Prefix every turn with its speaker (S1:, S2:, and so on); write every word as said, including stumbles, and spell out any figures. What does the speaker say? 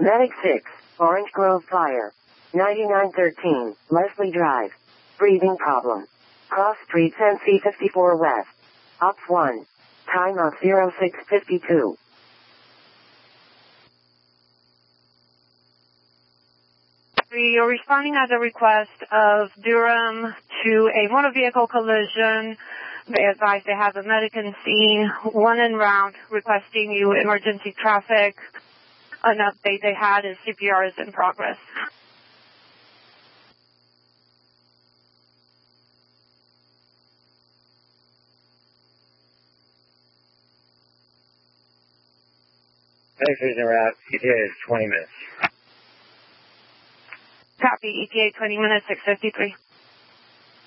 S1: Medic six, Orange Grove Fire. ninety-nine thirteen, Leslie Drive. Breathing problem. Cross Street N C fifty-four West. Ops one. Time of zero six fifty-two.
S2: You're responding at the request of Durham to a motor vehicle collision. They advise they have a medic in scene, one en route, requesting you emergency traffic. An update they had is C P R is in progress.
S3: Medic is en route. E T A is twenty minutes.
S2: Copy, E T A twenty minutes, six fifty-three.